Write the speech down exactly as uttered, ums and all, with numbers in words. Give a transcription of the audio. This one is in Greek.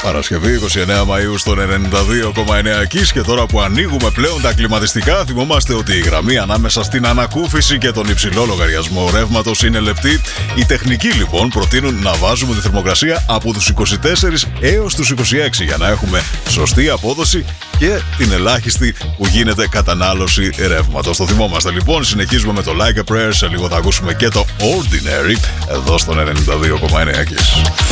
Παρασκευή είκοσι εννέα Μαΐου στον ενενήντα δύο κόμμα εννέα Kiss. Και τώρα που ανοίγουμε πλέον τα κλιματιστικά, θυμόμαστε ότι η γραμμή ανάμεσα στην ανακούφιση και τον υψηλό λογαριασμό ρεύματος είναι λεπτή. Οι τεχνικοί λοιπόν προτείνουν να βάζουμε τη θερμοκρασία από τους είκοσι τέσσερα έως τους είκοσι έξι για να έχουμε σωστή απόδοση και την ελάχιστη που γίνεται κατανάλωση ρεύματος. Το θυμόμαστε λοιπόν. Συνεχίζουμε με το Like a Prayer. Σε λίγο θα ακούσουμε και το Ordinary εδώ στον ενενήντα δύο κόμμα εννέα Kiss.